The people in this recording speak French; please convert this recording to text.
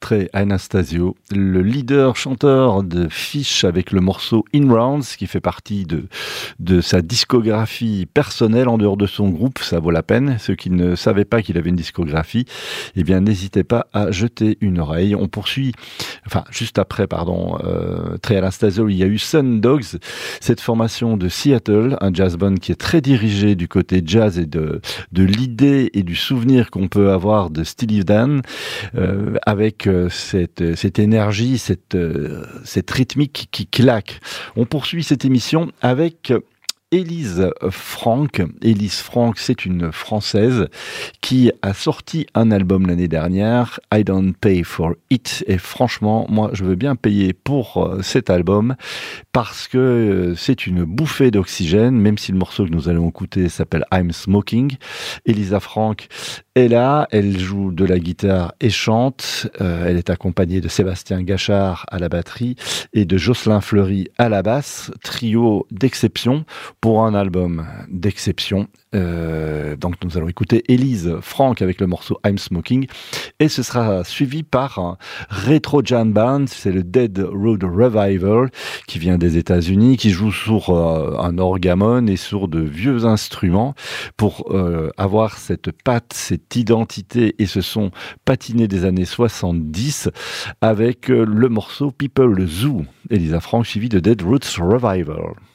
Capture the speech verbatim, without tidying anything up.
Trey Anastasio, le leader chanteur de Fish avec le morceau In Rounds qui fait partie de, de sa discographie personnelle en dehors de son groupe, ça vaut la peine. Ceux qui ne savaient pas qu'il avait une discographie, eh bien n'hésitez pas à jeter une oreille. On poursuit, enfin juste après, pardon, euh, Trey Anastasio, il y a eu Sun Dogs, cette formation de Seattle, un jazz band qui est très dirigé du côté jazz et de, de l'idée et du souvenir qu'on peut avoir de Steely Dan, euh, avec euh, cette, cette énergie, cette, euh, cette rythmique qui claque. On poursuit cette émission avec Elise Frank. Elise Frank, c'est une Française qui a sorti un album l'année dernière, I Don't Pay For It. Et franchement, moi, je veux bien payer pour cet album parce que c'est une bouffée d'oxygène, même si le morceau que nous allons écouter s'appelle I'm Smoking. Elisa Frank est là, elle joue de la guitare et chante. Euh, elle est accompagnée de Sébastien Gachard à la batterie et de Jocelyn Fleury à la basse. Trio d'exception pour un album d'exception. Euh, donc nous allons écouter Elise Frank avec le morceau I'm Smoking et ce sera suivi par un Retro Jam Band, c'est le Dead Road Revival qui vient des États-Unis, qui joue sur euh, un orgamon et sur de vieux instruments pour euh, avoir cette patte, cette identité et ce son patiné des années soixante-dix avec euh, le morceau People Zoo. Elisa Frank suivi de Dead Roots Revival.